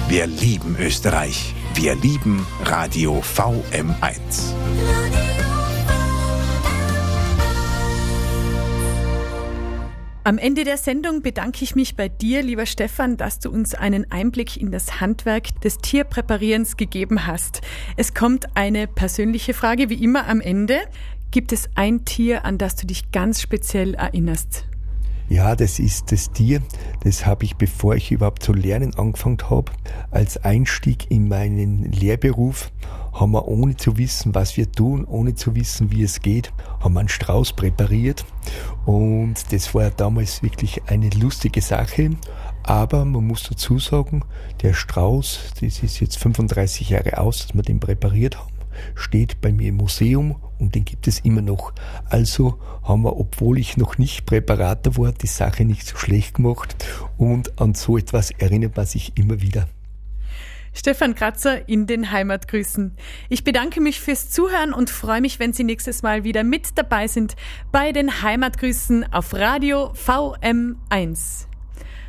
Wir lieben Österreich. Wir lieben Radio VM1. Am Ende der Sendung bedanke ich mich bei dir, lieber Stefan, dass du uns einen Einblick in das Handwerk des Tierpräparierens gegeben hast. Es kommt eine persönliche Frage, wie immer am Ende. Gibt es ein Tier, an das du dich ganz speziell erinnerst? Ja, das ist das Tier. Das habe ich, bevor ich überhaupt zu lernen angefangen habe, als Einstieg in meinen Lehrberuf, haben wir, ohne zu wissen, was wir tun, ohne zu wissen, wie es geht, haben wir einen Strauß präpariert. Und das war damals wirklich eine lustige Sache. Aber man muss dazu sagen, der Strauß, das ist jetzt 35 Jahre aus, dass wir den präpariert haben, steht bei mir im Museum und den gibt es immer noch. Also haben wir, obwohl ich noch nicht Präparator war, die Sache nicht so schlecht gemacht und an so etwas erinnert man sich immer wieder. Stefan Kratzer in den Heimatgrüßen. Ich bedanke mich fürs Zuhören und freue mich, wenn Sie nächstes Mal wieder mit dabei sind bei den Heimatgrüßen auf Radio VM1.